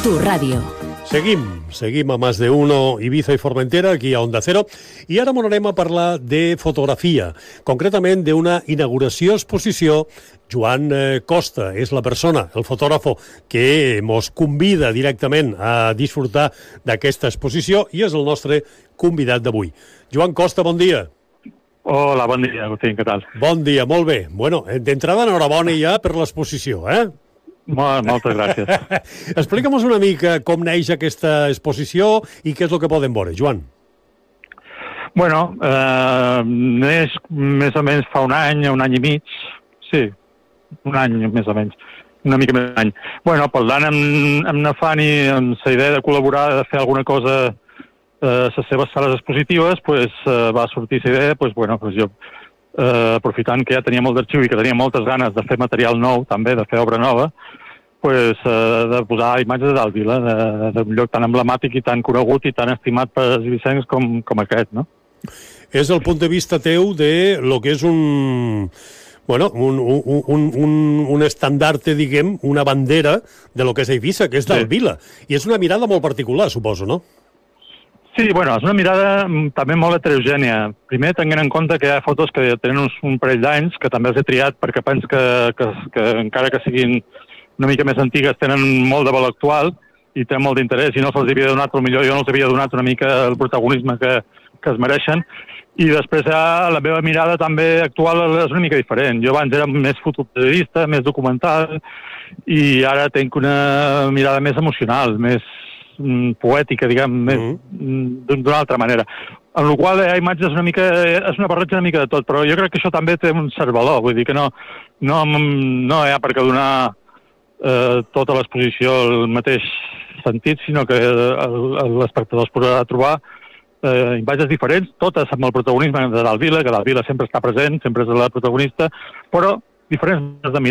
Tu ràdio. Seguim a Más de Uno, Ibiza i Formentera, aquí a Onda Cero, i ara anem a parlar de fotografia, concretament d'una inauguració exposició. Joan Costa és la persona, el fotògrafo, que mos convida directament a disfrutar d'aquesta exposició i és el nostre convidat d'avui. Joan Costa, bon dia. Hola, bon dia, Agustín, què tal? Bon dia, molt bé. Bueno, d'entrada, enhorabona ja per l'exposició, Moltes gràcies. Explica'm-nos una mica com neix aquesta exposició i què és el que podem veure, Joan. Bueno, neix més o menys fa un any i mig, sí, un any més o menys, una mica més d'un any. Bueno, parlant amb Nafani, amb la idea de col·laborar, de fer alguna cosa a les seves sales expositives, va sortir la idea, jo, aprofitant que ja tenia molt d'arxiu i que tenia moltes ganes de fer material nou, també, de fer obra nova, de posar imatges de Dalt Vila, d'un lloc tan emblemàtic i tan conegut i tan estimat per els ibicencs com aquest, no? És el punt de vista teu de lo que és un estandarte, diguem, una bandera de lo que és Eivissa, que és Dalt Vila. I és una mirada molt particular, suposo, no? Sí, és una mirada també molt heterogènia. Primer, tenint en compte que hi ha fotos que tenen un parell d'anys, que també els he triat perquè penso que encara que siguin una mica més antigues, tenen molt de valor actual i tenen molt d'interès, i no se'ls havia donat, potser jo no els havia donat una mica el protagonisme que es mereixen. I després la meva mirada també actual és una mica diferent. Jo abans era més fotoperiodista, més documental, i ara tinc una mirada més emocional, més poètica, diguem, d'una altra manera. En la qual hi ha imatges és una barreja una mica de tot, però jo crec que això també té un cert valor, vull dir que no hi ha per què donar tota l'exposició al mateix sentit, sinó que l'espectador es podrà trobar imatges diferents, totes amb el protagonisme de Dalt Vila, que Dalt Vila sempre està present, sempre és la protagonista, però diferents de